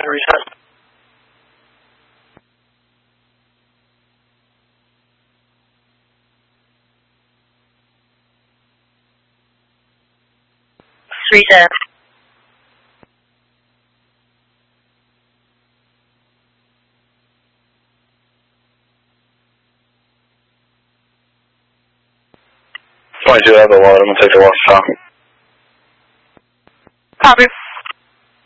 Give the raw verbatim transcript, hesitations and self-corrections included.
reset. Reset. twenty-two, I have the load. I'm going to take the walk stop. Copy.